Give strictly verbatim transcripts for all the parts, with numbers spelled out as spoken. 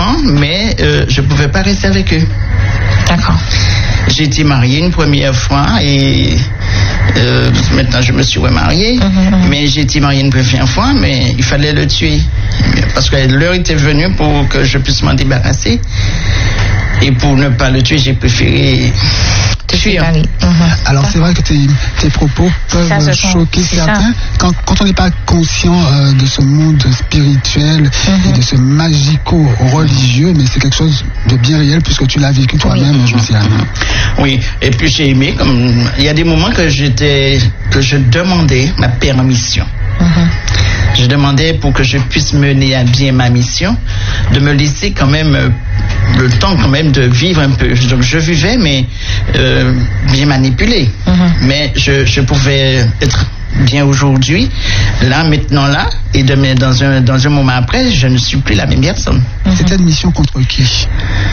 enfants, mais euh, je ne pouvais pas rester avec eux. D'accord. J'ai été mariée une première fois et euh, maintenant je me suis remariée, mmh, mais j'ai été mariée une première fois, mais il fallait le tuer. Parce que l'heure était venue pour que je puisse m'en débarrasser. Et pour ne pas le tuer, j'ai préféré tuer. Mmh. Alors c'est vrai que tes, tes propos peuvent ça, choquer certains. Quand, quand on n'est pas conscient euh, de ce monde spirituel mmh. et de ce magico-religieux, mais c'est quelque chose de bien réel puisque tu l'as vécu toi-même, oui. Josiane. Oui, et puis j'ai aimé, comme il y a des moments que j'étais, que je demandais ma permission. Mmh. Je demandais pour que je puisse mener à bien ma mission, de me laisser quand même euh, le temps quand même de vivre un peu. Donc je vivais, mais euh, bien manipulé. Mmh. Mais je, je pouvais être bien aujourd'hui, là, maintenant, là, et demain, dans un, dans un moment après, je ne suis plus la même personne. Mmh. C'était une mission contre qui?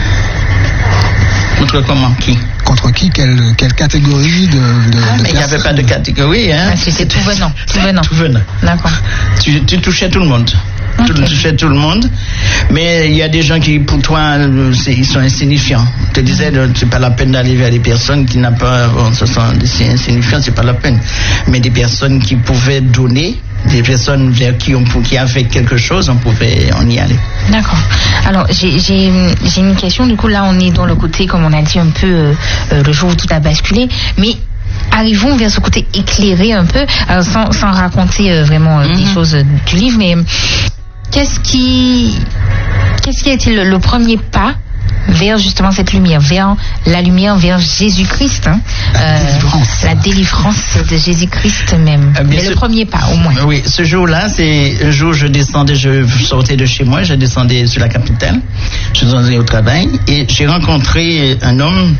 Contre comment? Qui? Contre qui? Quelle, quelle catégorie de, de, ah, de mais il n'y avait pas de catégorie, hein. Ah, c'était tout venant. Tout venant. Tout venant. D'accord. Tu, tu touchais tout le monde. Okay. Tu touchais tout le monde. Mais il y a des gens qui, pour toi, ils sont insignifiants. Je te disais, c'est pas la peine d'aller vers des personnes qui n'ont pas, bon, ce sont des insignifiants, c'est pas la peine. Mais des personnes qui pouvaient donner, des personnes vers qui on qui a fait quelque chose, on pouvait on y aller. D'accord. Alors j'ai j'ai j'ai une question. Du coup là on est dans le côté, comme on a dit un peu euh, le jour où tout a basculé, mais arrivons vers ce côté éclairé un peu, alors sans sans raconter euh, vraiment euh, mm-hmm. des choses du livre, mais qu'est-ce qui qu'est-ce qui a été le, le premier pas vers justement cette lumière, vers la lumière, vers Jésus-Christ, hein, la, euh, délivrance. la délivrance de Jésus-Christ même. Euh, Mais ce, le premier pas, au moins. Oui, ce jour-là, c'est un jour où je descendais, je sortais de chez moi, je descendais sur la capitale, je descendais au travail, et j'ai rencontré un homme,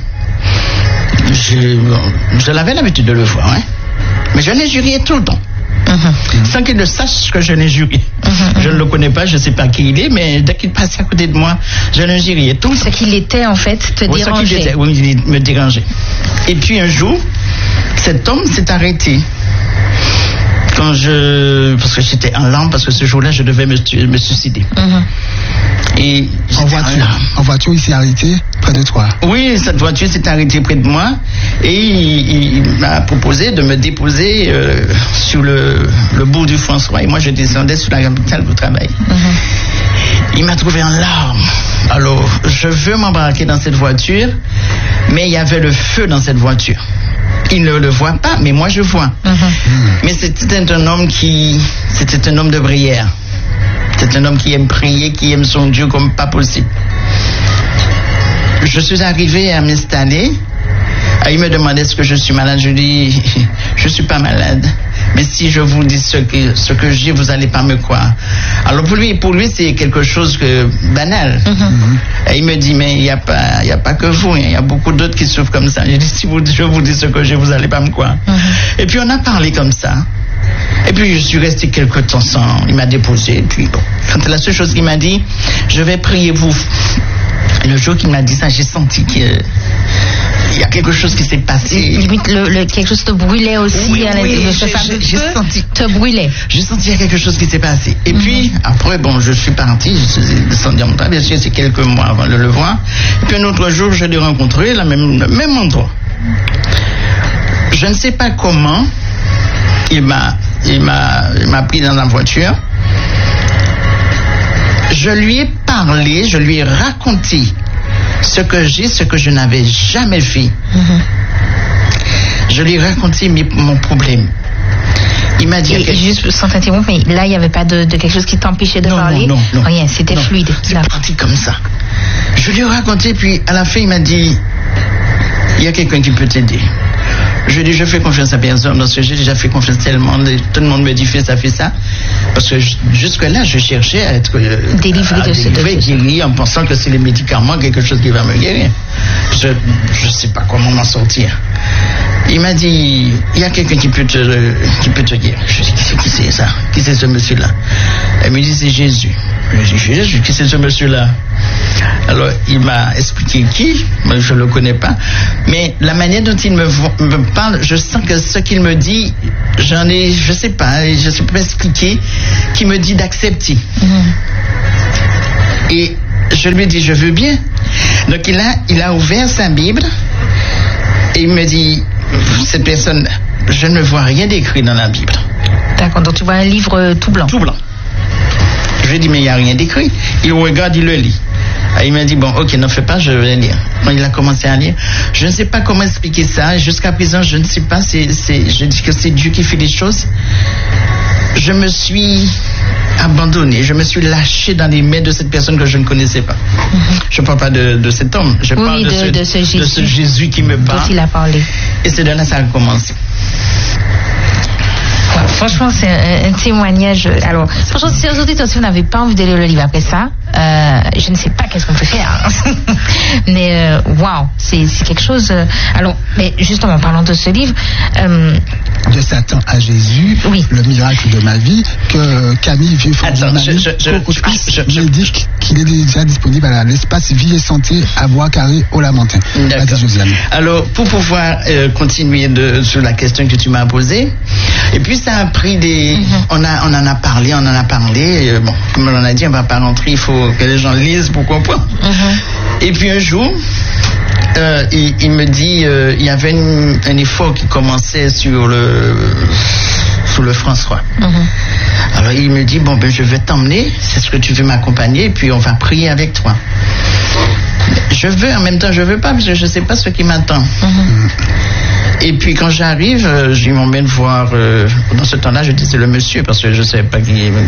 je, je l'avais l'habitude de le voir, hein, mais je l'injuriais tout le temps. Mmh. Sans qu'il ne sache que je l'ai juré. Mmh. Je ne le connais pas, je ne sais pas qui il est, mais dès qu'il passait à côté de moi, je l'injuriais tout. Ce qu'il était en fait te oui, dérangeait. Ce qu'il était, oui, il me dérangeait. Et puis un jour, cet homme s'est arrêté. Quand je, parce que j'étais en larmes, parce que ce jour-là, je devais me, me suicider. Mmh. Et en voiture, en, en voiture, il s'est arrêté près de toi. Oui, cette voiture s'est arrêtée près de moi et il, il m'a proposé de me déposer euh, sur le, le bourg du François et moi je descendais sur la capitale du travail. Mmh. Il m'a trouvé en larmes. Alors, je veux m'embarquer dans cette voiture, mais il y avait le feu dans cette voiture. Il ne le voit pas, mais moi je vois. Mmh. Mais c'était un homme qui, c'était un homme de prière. C'est un homme qui aime prier, qui aime son Dieu comme pas possible. Je suis arrivé à m'installer. Il me demandait est-ce que je suis malade. Je dis, je suis pas malade. Mais si je vous dis ce que, ce que j'ai, vous allez pas me croire. Alors pour lui, pour lui, c'est quelque chose que banal. Mm-hmm. Et il me dit, mais il n'y a pas, il y a pas que vous, il y a beaucoup d'autres qui souffrent comme ça. Je dis, si vous, je vous dis ce que j'ai, vous allez pas me croire. Mm-hmm. Et puis on a parlé comme ça. Et puis je suis resté quelque temps sans. Il m'a déposé. Et puis bon, quand la seule chose qu'il m'a dit, je vais prier vous. Et le jour qu'il m'a dit ça, j'ai senti que il y a quelque chose qui s'est passé. Limite, le, le, quelque chose te brûlait aussi. Oui, à oui, ce j'ai, j'ai senti. Te brûlait. J'ai senti qu'il y a quelque chose qui s'est passé. Et mm-hmm. puis, après, bon, je suis parti, je suis descendu en montagne, bien sûr, c'est quelques mois avant de le voir. Et puis un autre jour, je l'ai rencontré, le même, le même endroit. Je ne sais pas comment, il m'a, il m'a, il m'a pris dans la voiture. Je lui ai parlé, je lui ai raconté ce que j'ai, ce que je n'avais jamais fait. Mm-hmm. Je lui ai raconté mes, mon problème. Il m'a dit... Et, et juste sans t'interrompre, mais là, il n'y avait pas de, de quelque chose qui t'empêchait de non, parler? Non, non, non. Rien, c'était non, fluide. C'est parti comme ça. Je lui ai raconté, puis à la fin, il m'a dit, il y a quelqu'un qui peut t'aider. Je dis, je fais confiance à personne parce que j'ai déjà fait confiance tellement. Tout le monde me dit, fais ça, fais ça. Parce que jusque-là, je cherchais à être euh, délivré, à de délivrer, guéri, en pensant que c'est les médicaments, quelque chose qui va me guérir. Je ne sais pas comment m'en sortir. Il m'a dit, il y a quelqu'un qui peut te, qui peut te guérir. Je dis, qui c'est ça? Qui c'est ce monsieur-là? Elle me dit, c'est Jésus. Je dis, Jésus, qui c'est ce monsieur-là? Alors, il m'a expliqué qui, moi, je ne le connais pas, mais la manière dont il me, me parle, je sens que ce qu'il me dit, j'en ai, je ne sais pas, je ne sais pas expliquer, qu'il me dit d'accepter. Mm-hmm. Et je lui ai dit, je veux bien. Donc il a, il a ouvert sa Bible et il me dit, cette personne, je ne vois rien d'écrit dans la Bible. D'accord, donc tu vois un livre tout blanc. Tout blanc. Je lui ai dit, mais il n'y a rien d'écrit. Il regarde, il le lit. Et il m'a dit, bon, ok, ne fais pas, je vais lire. Il a commencé à lire. Je ne sais pas comment expliquer ça. Jusqu'à présent, je ne sais pas. C'est, c'est, je dis que c'est Dieu qui fait les choses. Je me suis abandonné. Je me suis lâché dans les mains de cette personne que je ne connaissais pas. Mm-hmm. Je ne parle pas de, de cet homme. Je oui, parle de, de, ce, de, ce Jésus, de ce Jésus qui me parle. Dont il a parlé. Et c'est de là que ça a commencé. Franchement, c'est un, un témoignage. Alors, franchement, si aujourd'hui, si vous n'avez pas envie de lire le livre après ça, euh, je ne sais pas qu'est-ce qu'on peut faire. Mais waouh, wow, c'est, c'est quelque chose. Euh, alors, mais justement, en parlant de ce livre. Euh, de Satan à Jésus, oui. Le miracle de ma vie, que Camille vieux Attends, je, je, je, je, je dit qu'il est déjà disponible à l'espace Vie et Santé à Bois-Carré au Lamentin. D'accord. Alors, pour pouvoir euh, continuer de, sur la question que tu m'as posée, et puis ça a pris des... Mm-hmm. On, a, on en a parlé, on en a parlé. Euh, bon, comme on a dit, on ne va pas rentrer, il faut que les gens lisent pour comprendre. Mm-hmm. Et puis un jour, euh, il, il me dit, euh, il y avait une, un effort qui commençait sur le, sur le François. Mm-hmm. Alors il me dit, bon, ben je vais t'emmener, c'est ce que tu veux m'accompagner, et puis on va prier avec toi. Je veux, en même temps, je veux pas, parce que je ne sais pas ce qui m'attend. Mm-hmm. Et puis quand j'arrive, euh, je m'emmène voir, euh, dans ce temps-là, je disais le monsieur, parce que je ne savais pas qui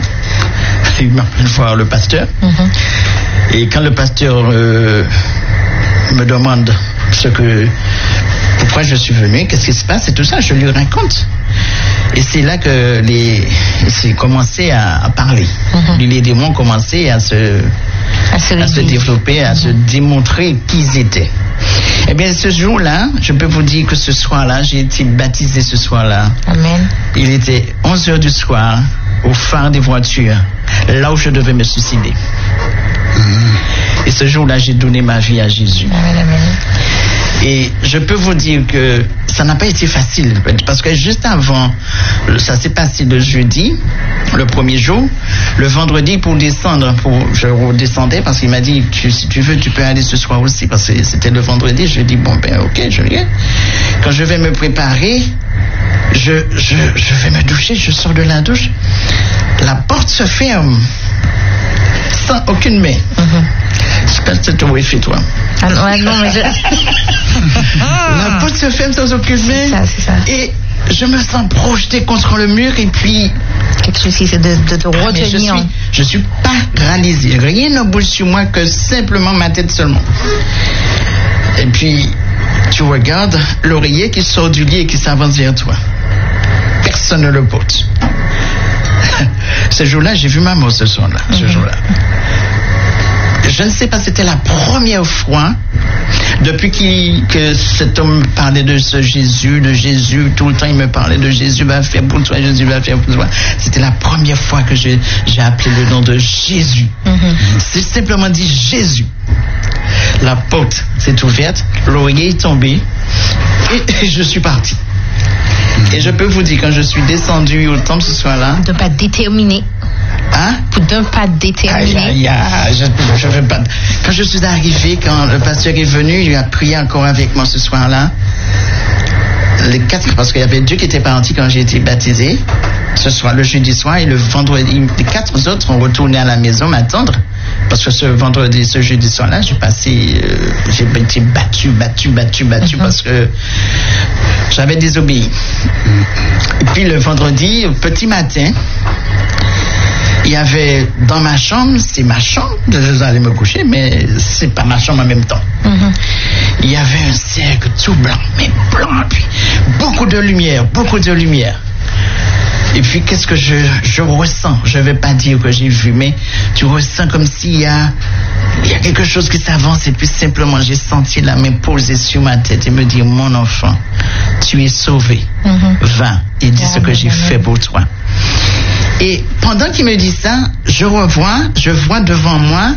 il m'emmène voir le pasteur. Mm-hmm. Et quand le pasteur euh, me demande ce que, pourquoi je suis venu, qu'est-ce qui se passe et tout ça, je lui raconte. Et c'est là que les, c'est commencé à, à parler. Mm-hmm. Les démons ont commencé à se, à se, à se développer, à mm-hmm. se démontrer qui ils étaient. Eh bien, ce jour-là, je peux vous dire que ce soir-là, j'ai été baptisé ce soir-là. Amen. Il était onze heures du soir, au phare des voitures, là où je devais me suicider. Mmh. Et ce jour-là, j'ai donné ma vie à Jésus. Amen, amen. Et je peux vous dire que ça n'a pas été facile, parce que juste avant, ça s'est passé le jeudi, le premier jour, le vendredi pour descendre, pour, je redescendais parce qu'il m'a dit, tu, si tu veux, tu peux aller ce soir aussi, parce que c'était le vendredi. Je lui ai dit, bon ben ok, je viens. Quand je vais me préparer, je, je, je vais me doucher, je sors de la douche, la porte se ferme, sans aucune main. Mm-hmm. Je sais pas si tu as fait toi. Ah non, ah non mais je... La porte se ferme sans aucune main. C'est ça, c'est ça. Et je me sens projeté contre le mur et puis... Quelque chose qui c'est de, de te retenir. Ah, je suis, je suis paralysé. Rien ne bouge sur moi que simplement ma tête seulement. Et puis, tu regardes l'oreiller qui sort du lit et qui s'avance vers toi. Personne ne le porte. Ce jour-là, j'ai vu ma mort ce soir-là. Mm-hmm. Ce jour-là. Je ne sais pas, c'était la première fois depuis qu'il, que cet homme parlait de ce Jésus, de Jésus, tout le temps il me parlait de Jésus va faire pour toi, Jésus va faire pour toi. C'était la première fois que je, j'ai appelé le nom de Jésus. Mm-hmm. C'est simplement dit Jésus. La porte s'est ouverte, l'oreiller est tombé et, et je suis parti. Et je peux vous dire, quand je suis descendu au temple ce soir-là... De pas déterminé. Hein? D'un pas déterminé. Aïe, aïe, aïe, je, je veux pas... Quand je suis arrivé, quand le pasteur est venu, il a prié encore avec moi ce soir-là. Les quatre, parce qu'il y avait deux qui étaient partis quand j'ai été baptisé. Ce soir, le jeudi soir, et le vendredi, les quatre autres ont retourné à la maison m'attendre. Parce que ce vendredi, ce jeudi soir-là, j'ai passé, euh, j'ai été battu, battu, battu, battu, mm-hmm. parce que j'avais désobéi. Et puis le vendredi, petit matin, il y avait dans ma chambre, c'est ma chambre, je allais me coucher, mais c'est pas ma chambre en même temps. Mm-hmm. Il y avait un cercle tout blanc, mais blanc, puis beaucoup de lumière, beaucoup de lumière. Et puis, qu'est-ce que je, je ressens? Je ne vais pas dire que j'ai vu, mais tu ressens comme s'il y a, il y a quelque chose qui s'avance. Et puis, simplement, j'ai senti la main posée sur ma tête et me dire, mon enfant, tu es sauvé. Mm-hmm. Va et dis ce que j'ai fait pour toi. Et pendant qu'il me dit ça, je revois, je vois devant moi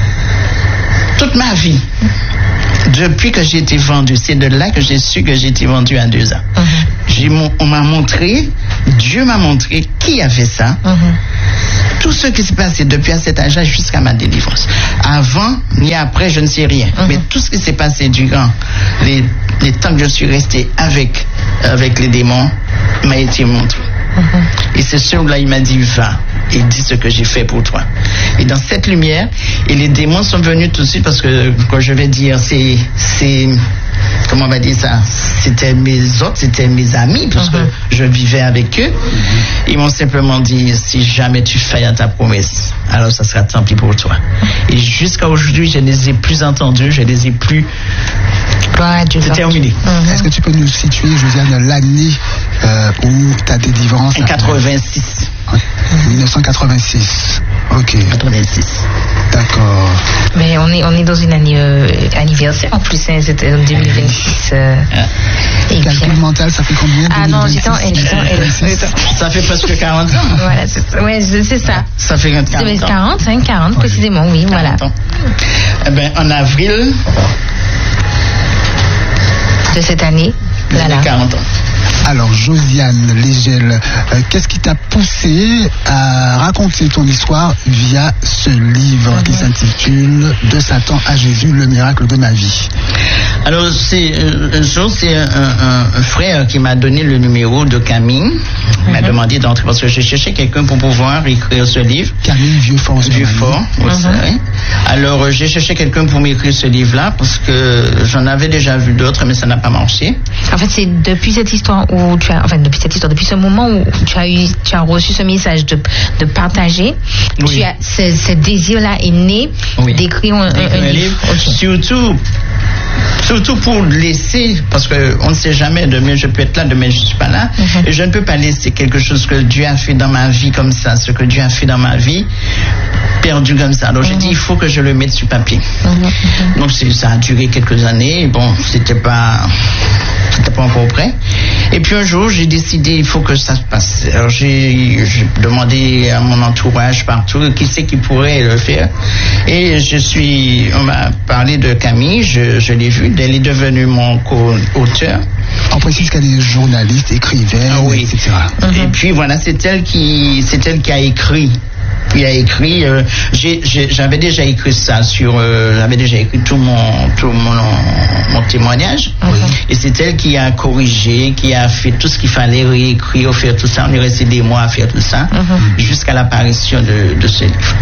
toute ma vie. Depuis que j'ai été vendu, c'est de là que j'ai su que j'ai été vendu à deux ans. Uh-huh. J'ai, on m'a montré, Dieu m'a montré qui a fait ça. Uh-huh. tout ce qui s'est passé depuis à cet âge-là jusqu'à ma délivrance. Avant ni après, je ne sais rien. Mm-hmm. Mais tout ce qui s'est passé durant les, les temps que je suis resté avec, avec les démons m'a été montré. Mm-hmm. Et c'est sûr là, il m'a dit, va et dis ce que j'ai fait pour toi. Et dans cette lumière, et les démons sont venus tout de suite parce que, quand je vais dire, c'est, c'est, comment on va dire ça, c'était mes autres, c'était mes amis, parce mm-hmm. que je vivais avec eux. Mm-hmm. Ils m'ont simplement dit, si jamais tu failles à ta promesse, alors ça sera tant pis pour toi. Et jusqu'à aujourd'hui, je ne les ai plus entendus, je ne les ai plus. Ouais, c'est terminé. Mm-hmm. Est-ce que tu peux nous situer, Josiane, l'année euh, où ta délivrance en quatre-vingt-six. Ouais. dix-neuf cent quatre-vingt-six. Ok. quatre-vingt-six. D'accord. Mais on est, on est dans une année euh, anniversaire en plus, hein, c'était en deux mille vingt-six. Euh, ah. Et calcul puis, mental, ça fait combien? Ah non, j'étais en Ça fait presque quarante ans. Voilà, c'est ça. Ouais, c'est ça. Ça fait quarante ans. C'est quarante, hein, quarante oui. Précisément, oui, voilà. Ans. Eh ben, en avril de cette année, là, là. quarante ans. Alors, Josiane Légel, euh, qu'est-ce qui t'a poussé à raconter ton histoire via ce livre mm-hmm. qui s'intitule « De Satan à Jésus, le miracle de ma vie ». Alors, c'est euh, c'est un, un, un frère qui m'a donné le numéro de Camille. Il mm-hmm. m'a demandé d'entrer parce que je cherchais quelqu'un pour pouvoir écrire ce livre. Camille Vieux-Fort. Vieux-Fort, aussi, mm-hmm. oui. Alors, euh, j'ai cherché quelqu'un pour m'écrire ce livre-là parce que j'en avais déjà vu d'autres, mais ça n'a pas marché. En fait, c'est depuis cette histoire où tu as, enfin, depuis cette histoire, depuis ce moment où tu as eu, tu as reçu ce message de, de partager, oui. tu as, ce, ce désir-là est né oui. d'écrire un, un, un livre. Okay. Surtout, surtout pour laisser, parce qu'on ne sait jamais, demain je peux être là, demain je ne suis pas là, mm-hmm. et je ne peux pas laisser quelque chose que Dieu a fait dans ma vie comme ça, ce que Dieu a fait dans ma vie, perdu comme ça. Alors mm-hmm. j'ai dit, il faut que je le mette sur papier. Mm-hmm. Donc c'est, ça a duré quelques années, bon, c'était pas, c'était pas encore prêt. Et puis un jour, j'ai décidé, il faut que ça se passe. Alors j'ai, j'ai demandé à mon entourage partout, qui c'est qui pourrait le faire. Et je suis, on m'a parlé de Camille, je, je l'ai vue, elle est devenue mon co-auteur. On précise qu'elle est journaliste, écrivaine, ah oui. et cetera. Mm-hmm. Et puis voilà, c'est elle qui, c'est elle qui a écrit. Il a écrit, euh, j'ai, j'ai, j'avais déjà écrit ça sur, euh, j'avais déjà écrit tout mon, tout mon, mon témoignage. Mm-hmm. Et c'est elle qui a corrigé, qui a fait tout ce qu'il fallait réécrire, faire tout ça. On est resté des mois à faire tout ça, mm-hmm. jusqu'à l'apparition de, de ce livre.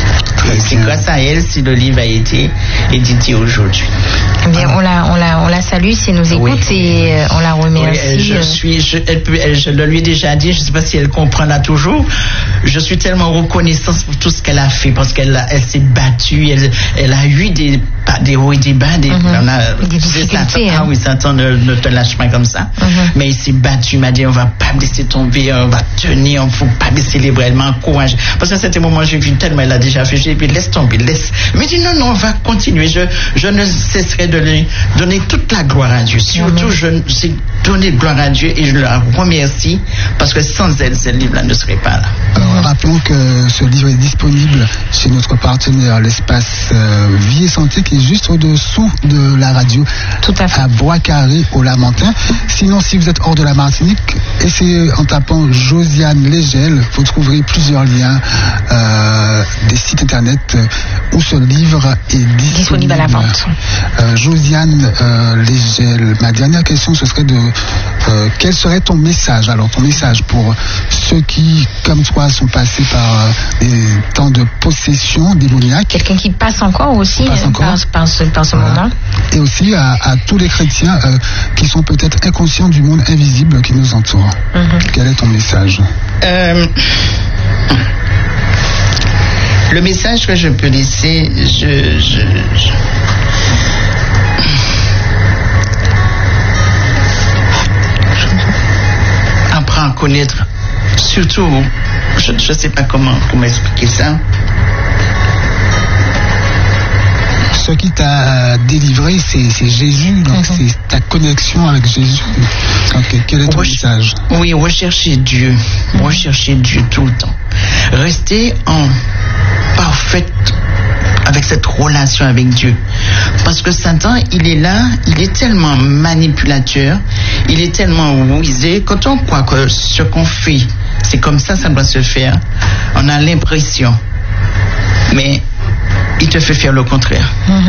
Et c'est grâce à elle si le livre a été édité aujourd'hui. Eh bien, on la, on la, on la salue si elle nous écoute oui. et euh, on la remercie. Oui, je suis, je, elle, elle, je le lui ai déjà dit, je ne sais pas si elle comprend là toujours. Je suis tellement reconnaissante pour tout ce qu'elle a fait parce qu'elle a, elle s'est battue, elle, elle a eu des, des hauts et des bas, des, mm-hmm. on a, des difficultés. Satan, ah oui, Satan ne, ne te lâche pas comme ça. Mm-hmm. Mais il s'est battu, il m'a dit, on va pas laisser tomber, on va tenir, on ne faut pas baisser les bras, elle m'a encouragé. Parce qu'à certains moments, j'ai vu tellement, elle a déjà fait, j'ai dit, laisse tomber, laisse. Mais dit, non, non, on va continuer. Je, je ne cesserai de lui donner toute la gloire à Dieu. Surtout, mm-hmm. je sais donner gloire à Dieu et je la remercie parce que sans elle, ce livre-là ne serait pas là. Alors, rappelons que ce livre est disponible chez notre partenaire, l'espace euh, Vie et Santé, qui est juste au-dessous de la radio. Tout à fait. À Bois-Carré, au Lamentin. Sinon, si vous êtes hors de la Martinique, essayez en tapant Josiane Légel. Vous trouverez plusieurs liens, euh, des sites internet où ce livre est disponible. Disponible à la vente. Euh, Josiane euh, Légel, ma dernière question, ce serait de euh, quel serait ton message? Alors, ton message pour ceux qui, comme toi, sont passés par euh, des temps de possession démoniaque. Quelqu'un qui passe encore aussi passe encore. Par, par ce, par ce voilà. moment. Et aussi à, à tous les chrétiens euh, qui sont peut-être inconscients du monde invisible qui nous entoure. Mm-hmm. Quel est ton message? euh... Le message que je peux laisser, je, je, je... apprends à connaître, surtout, je ne sais pas comment, comment expliquer ça. Ce qui t'a délivré, c'est, c'est Jésus, donc mm-hmm. c'est ta connexion avec Jésus. Donc, quel est ton Reche- message? Oui, rechercher Dieu, mm-hmm. rechercher Dieu tout le temps. Rester en parfaite, avec cette relation avec Dieu. Parce que Satan, il est là, il est tellement manipulateur, il est tellement rusé. Quand on croit que ce qu'on fait, c'est comme ça, ça doit se faire, on a l'impression. Mais il te fait faire le contraire. Mm-hmm.